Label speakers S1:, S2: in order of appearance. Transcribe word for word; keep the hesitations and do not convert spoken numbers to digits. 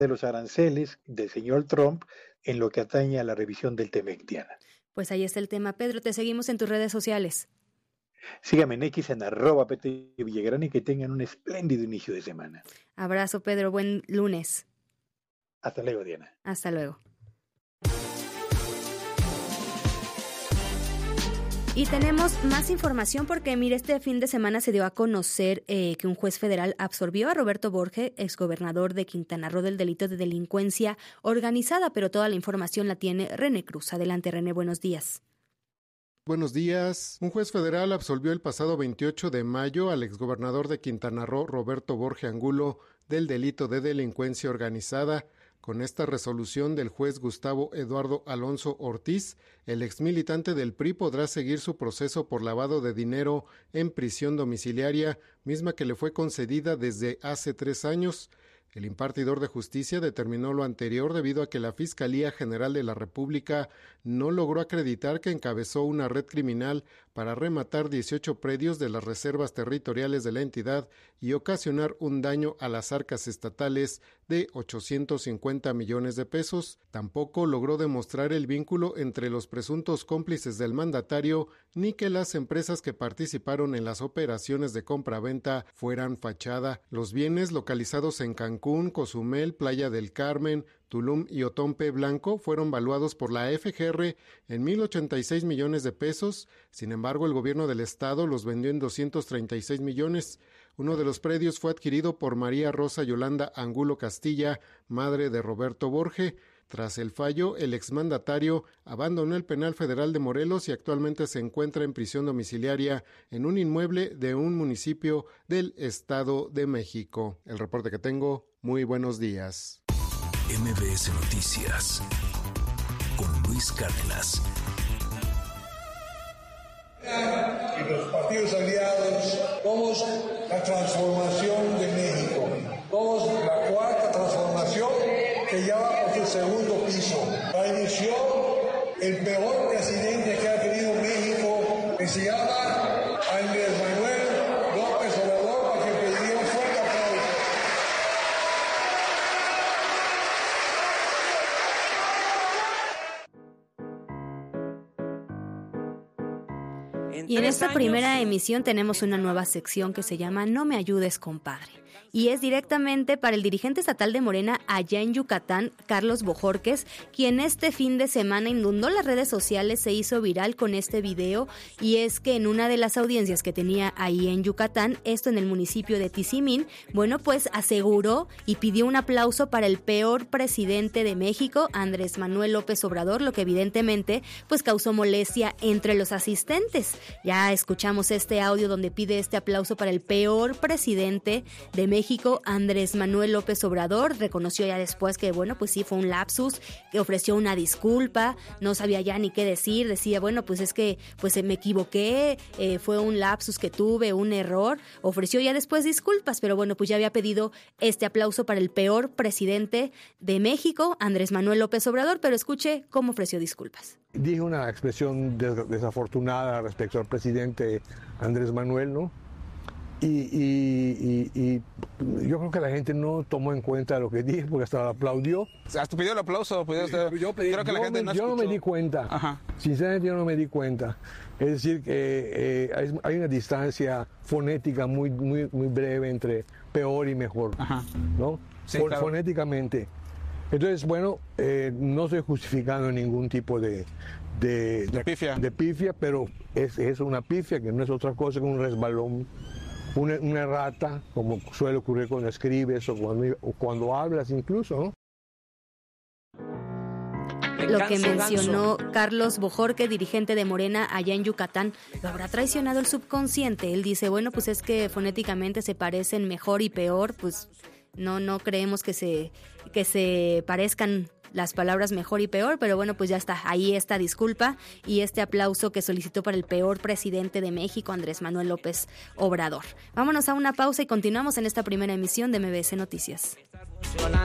S1: de los aranceles del señor Trump en lo que atañe a la revisión del TEMEC, Diana.
S2: Pues ahí está el tema. Pedro, te seguimos en tus redes sociales.
S1: Sígame en X en arroba P T Villagrán y que tengan un espléndido inicio de semana.
S2: Abrazo, Pedro. Buen lunes.
S1: Hasta luego, Diana.
S2: Hasta luego. Y tenemos más información porque, mire, este fin de semana se dio a conocer eh, que un juez federal absolvió a Roberto Borge, exgobernador de Quintana Roo, del delito de delincuencia organizada, pero toda la información la tiene René Cruz. Adelante, René, buenos días.
S3: Buenos días. Un juez federal absolvió el pasado veintiocho de mayo al exgobernador de Quintana Roo, Roberto Borge Angulo, del delito de delincuencia organizada. Con esta resolución del juez Gustavo Eduardo Alonso Ortiz, el exmilitante del P R I podrá seguir su proceso por lavado de dinero en prisión domiciliaria, misma que le fue concedida desde hace tres años. El impartidor de justicia determinó lo anterior debido a que la Fiscalía General de la República no logró acreditar que encabezó una red criminal para rematar dieciocho predios de las reservas territoriales de la entidad y ocasionar un daño a las arcas estatales de ochocientos cincuenta millones de pesos. Tampoco logró demostrar el vínculo entre los presuntos cómplices del mandatario ni que las empresas que participaron en las operaciones de compra-venta fueran fachada. Los bienes localizados en Cancún, Cozumel, Playa del Carmen, Tulum y Otompe Blanco fueron valuados por la F G R en mil ochenta y seis millones de pesos. Sin embargo, el gobierno del estado los vendió en doscientos treinta y seis millones. Uno de los predios fue adquirido por María Rosa Yolanda Angulo Castilla, madre de Roberto Borge. Tras el fallo, el exmandatario abandonó el penal federal de Morelos y actualmente se encuentra en prisión domiciliaria en un inmueble de un municipio del Estado de México. El reporte que tengo, muy buenos días.
S4: M B S Noticias con Luis Cárdenas.
S5: Y los partidos aliados, somos la transformación de México. Somos la cuarta transformación que ya va por su segundo piso. La inició el peor presidente que ha tenido México, que se llama Andrés Manuel López Obrador, a quien pediría un fuerte aplauso.
S2: Y en esta primera emisión tenemos una nueva sección que se llama No me ayudes, compadre. Y es directamente para el dirigente estatal de Morena allá en Yucatán, Carlos Bojorquez, quien este fin de semana inundó las redes sociales, se hizo viral con este video, y es que en una de las audiencias que tenía ahí en Yucatán, esto en el municipio de Tizimín, bueno, pues aseguró y pidió un aplauso para el peor presidente de México, Andrés Manuel López Obrador, lo que evidentemente pues causó molestia entre los asistentes. Ya escuchamos este audio donde pide este aplauso para el peor presidente de México, Andrés Manuel López Obrador. Reconoció ya después que, bueno, pues sí fue un lapsus, que ofreció una disculpa, no sabía ya ni qué decir, decía, bueno, pues es que pues me equivoqué, eh, fue un lapsus que tuve, un error, ofreció ya después disculpas, pero bueno, pues ya había pedido este aplauso para el peor presidente de México, Andrés Manuel López Obrador, pero escuche cómo ofreció disculpas.
S6: Dije una expresión des- desafortunada respecto al presidente Andrés Manuel, ¿no? Y, y, y, y yo creo que la gente no tomó en cuenta lo que dije porque hasta aplaudió.
S7: Hasta pidió el aplauso. Pidió usted,
S6: yo pedí,
S7: creo que
S6: yo
S7: la gente
S6: me,
S7: no
S6: yo
S7: escuchó.
S6: no me di cuenta.
S7: Ajá.
S6: Sinceramente yo no me di cuenta. Es decir, que eh, hay, hay una distancia fonética muy, muy, muy breve entre peor y mejor.
S7: Ajá.
S6: ¿No?
S7: Sí,
S6: Fon-
S7: claro.
S6: Fonéticamente. Entonces, bueno, eh, no estoy justificando ningún tipo de, de,
S7: De pifia.
S6: de pifia, pero es, es una pifia que no es otra cosa que un resbalón. Una, una errata, como suele ocurrir cuando escribes o cuando, o cuando hablas incluso, ¿no?
S2: Lo que mencionó Carlos Bojorquez, dirigente de Morena allá en Yucatán, ¿lo habrá traicionado el subconsciente? Él dice, bueno, pues es que fonéticamente se parecen mejor y peor, pues no, no creemos que se, que se parezcan las palabras mejor y peor, pero bueno, pues ya está, ahí esta disculpa y este aplauso que solicitó para el peor presidente de México, Andrés Manuel López Obrador. Vámonos a una pausa y continuamos en esta primera emisión de M B S Noticias.